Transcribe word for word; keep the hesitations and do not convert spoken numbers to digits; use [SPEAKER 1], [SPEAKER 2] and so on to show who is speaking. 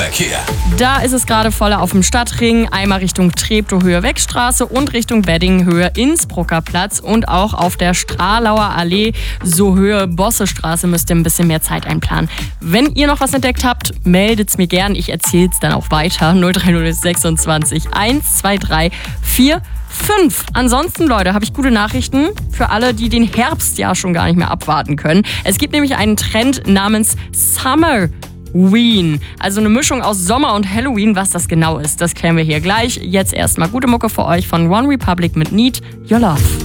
[SPEAKER 1] Verkehr.
[SPEAKER 2] Da ist es gerade voller auf dem Stadtring, einmal Richtung Treptow Höhe Wegstraße und Richtung Wedding Höhe Innsbrucker Platz und auch auf der Stralauer Allee so Höhe Bossestraße müsst ihr ein bisschen mehr Zeit einplanen. Wenn ihr noch was entdeckt habt, meldet's mir gern, ich erzähl's dann auch weiter. null drei null sechsundzwanzig eins zwei drei vier fünf. Ansonsten, Leute, habe ich gute Nachrichten für alle, die den Herbst ja schon gar nicht mehr abwarten können. Es gibt nämlich einen Trend namens Summerween. Also eine Mischung aus Sommer und Halloween. Was das genau ist, das klären wir hier gleich. Jetzt erstmal gute Mucke für euch von One Republic mit Need Your Love.